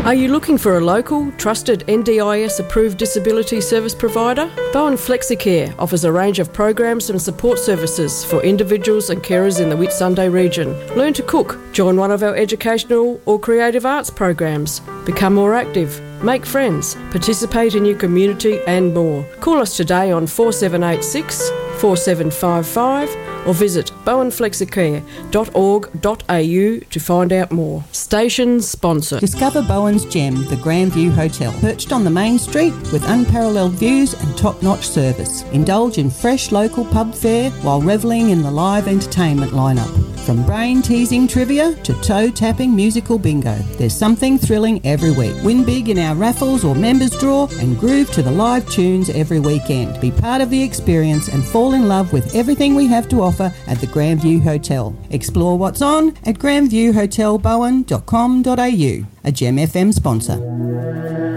Are you looking for a local, trusted NDIS-approved disability service provider? Bowen Flexicare offers a range of programs and support services for individuals and carers in the Whitsunday region. Learn to cook, join one of our educational or creative arts programs, become more active, make friends, participate in your community and more. Call us today on 4786 4755 or visit bowenflexicare.org.au to find out more. Station sponsor. Discover Bowen's Gem, the Grandview Hotel, perched on the main street with unparalleled views and top-notch service. Indulge in fresh local pub fare while revelling in the live entertainment lineup. From brain-teasing trivia to toe-tapping musical bingo, there's something thrilling every week. Win big in our raffles or members draw and groove to the live tunes every weekend. Be part of the experience and fall in love with everything we have to offer at the Grandview Hotel. Explore what's on at grandviewhotelbowen.com.au, a Gem FM sponsor.